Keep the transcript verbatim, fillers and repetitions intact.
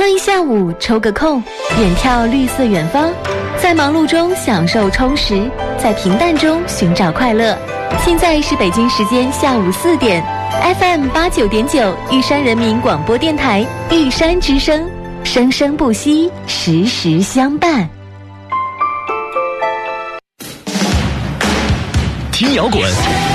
了一下午，抽个空，远眺绿色远方，在忙碌中享受充实，在平淡中寻找快乐。现在是北京时间下午四点 ，F M 八九点九，玉山人民广播电台，玉山之声，生生不息，时时相伴。 听摇滚。